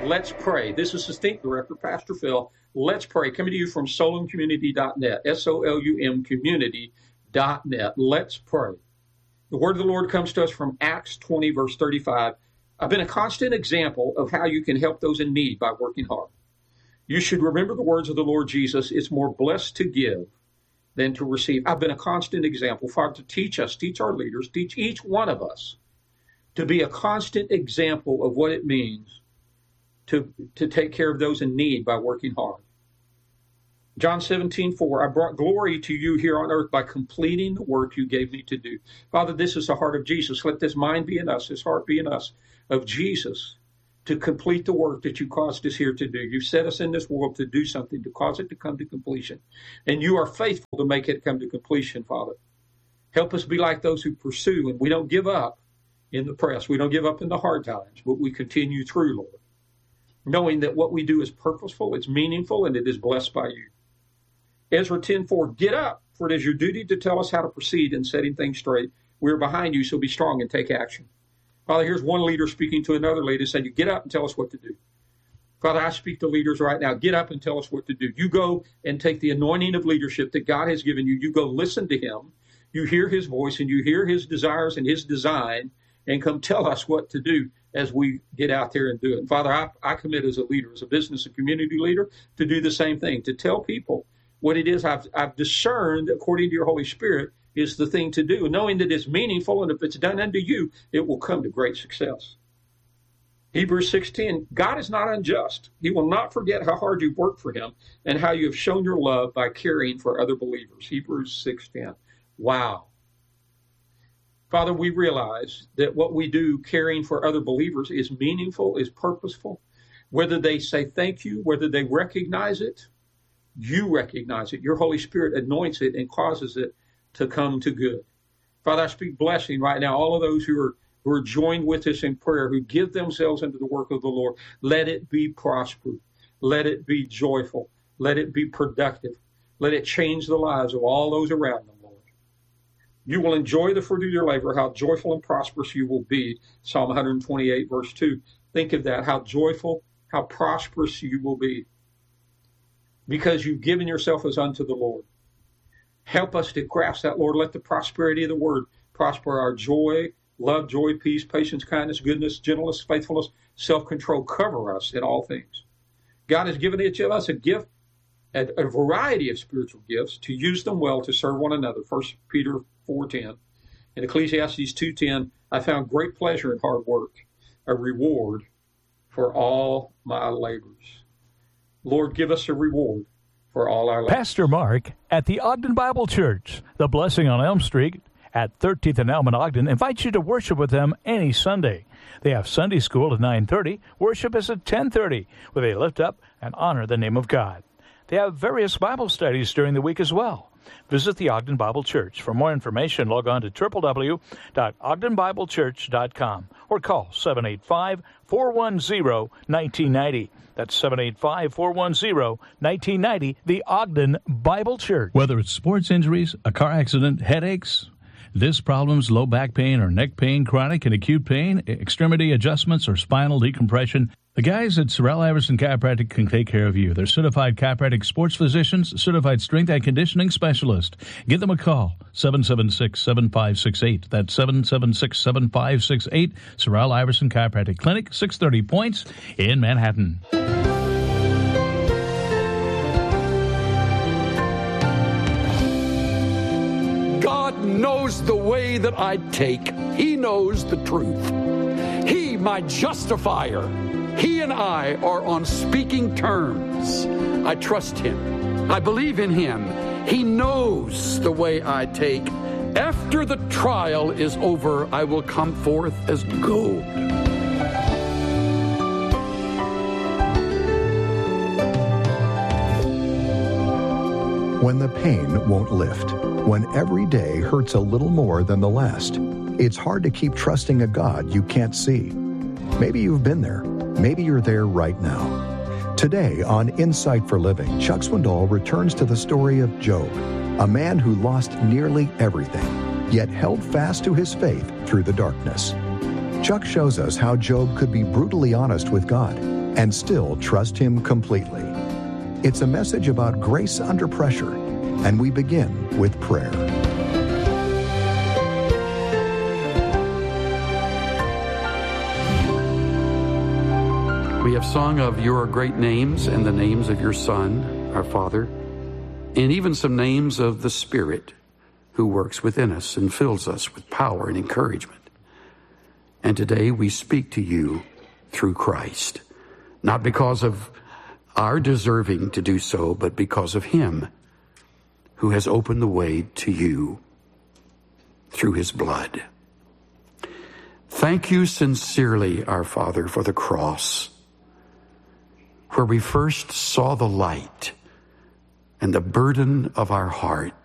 Let's pray. This is Assistant Director, Pastor Phil. Let's pray. Coming to you from solumcommunity.net, SOLUM community.net. Let's pray. The word of the Lord comes to us from Acts 20, verse 35. I've been a constant example of how you can help those in need by working hard. You should remember the words of the Lord Jesus. It's more blessed to give than to receive. I've been a constant example, Father, to teach us, teach our leaders, teach each one of us to be a constant example of what it means to take care of those in need by working hard. John 17:4, I brought glory to you here on earth by completing the work you gave me to do. Father, this is the heart of Jesus. Let this mind be in us, this heart be in us, of Jesus, to complete the work that you caused us here to do. You set us in this world to do something, to cause it to come to completion. And you are faithful to make it come to completion, Father. Help us be like those who pursue, and we don't give up in the press. We don't give up in the hard times, but we continue through, Lord, knowing that what we do is purposeful, it's meaningful, and it is blessed by you. Ezra 10:4, get up, for it is your duty to tell us how to proceed in setting things straight. We are behind you, so be strong and take action. Father, here's one leader speaking to another leader saying, you get up and tell us what to do. Father, I speak to leaders right now. Get up and tell us what to do. You go and take the anointing of leadership that God has given you. You go listen to him. You hear his voice and you hear his desires and his design, and come tell us what to do as we get out there and do it. And Father, I commit as a leader, as a business and community leader, to do the same thing, to tell people what it is I've discerned according to your Holy Spirit is the thing to do, knowing that it's meaningful, and if it's done unto you, it will come to great success. Hebrews 6:10, God is not unjust. He will not forget how hard you've worked for him and how you have shown your love by caring for other believers. Hebrews 6:10. Wow. Father, we realize that what we do caring for other believers is meaningful, is purposeful. Whether they say thank you, whether they recognize it, you recognize it. Your Holy Spirit anoints it and causes it to come to good. Father, I speak blessing right now. All of those who are joined with us in prayer, who give themselves into the work of the Lord, let it be prosperous. Let it be joyful. Let it be productive. Let it change the lives of all those around them. You will enjoy the fruit of your labor, how joyful and prosperous you will be. Psalm 128, verse 2. Think of that, how joyful, how prosperous you will be, because you've given yourself as unto the Lord. Help us to grasp that, Lord. Let the prosperity of the word prosper our joy, love, joy, peace, patience, kindness, goodness, gentleness, faithfulness, self-control. Cover us in all things. God has given each of us a gift, a variety of spiritual gifts, to use them well to serve one another. 1 Peter 4:10. In Ecclesiastes 2:10, I found great pleasure in hard work, a reward for all my labors. Lord, give us a reward for all our labors. Pastor Mark at the Ogden Bible Church, the Blessing on Elm Street at 13th and Elm in Ogden, invites you to worship with them any Sunday. They have Sunday school at 9:30. Worship is at 10:30, where they lift up and honor the name of God. They have various Bible studies during the week as well. Visit the Ogden Bible Church. For more information, log on to www.ogdenbiblechurch.com or call 785-410-1990. That's 785-410-1990, the Ogden Bible Church. Whether it's sports injuries, a car accident, headaches, disc problems, low back pain or neck pain, chronic and acute pain, extremity adjustments, or spinal decompression, the guys at Sorrell Iverson Chiropractic can take care of you. They're certified chiropractic sports physicians, certified strength and conditioning specialist. Give them a call, 776-7568. That's 776-7568. Sorrell Iverson Chiropractic Clinic, 630 Points in Manhattan. God knows the way that I take. He knows the truth. He, my justifier. He and I are on speaking terms. I trust him. I believe in him. He knows the way I take. After the trial is over, I will come forth as gold. When the pain won't lift, when every day hurts a little more than the last, it's hard to keep trusting a God you can't see. Maybe you've been there. Maybe you're there right now. Today on Insight for Living, Chuck Swindoll returns to the story of Job, a man who lost nearly everything, yet held fast to his faith through the darkness. Chuck shows us how Job could be brutally honest with God, and still trust Him completely. It's a message about grace under pressure, and we begin with prayer. We have sung of your great names and the names of your Son, our Father, and even some names of the Spirit who works within us and fills us with power and encouragement. And today we speak to you through Christ, not because of our deserving to do so, but because of Him who has opened the way to you through His blood. Thank you sincerely, our Father, for the cross, where we first saw the light and the burden of our heart